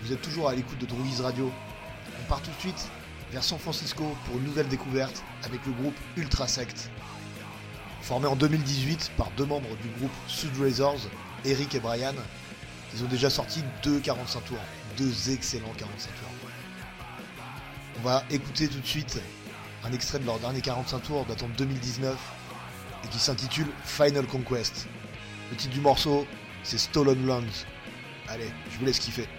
vous êtes toujours à l'écoute de Druiz Radio. On part tout de suite vers San Francisco pour une nouvelle découverte avec le groupe Ultrasect. Formé en 2018 par deux membres du groupe Sud Razors, Eric et Brian, ils ont déjà sorti 2 45 tours, 2 excellents 45 tours. On va écouter tout de suite un extrait de leur dernier 45 tours datant de 2019 et qui s'intitule Final Conquest. Le titre du morceau, c'est Stolen Lands. Allez, je vous laisse kiffer.